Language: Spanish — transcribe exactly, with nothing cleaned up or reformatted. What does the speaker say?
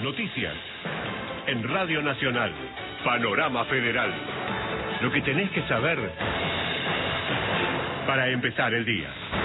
noticias. En Radio Nacional, Panorama Federal. Lo que tenés que saber para empezar el día.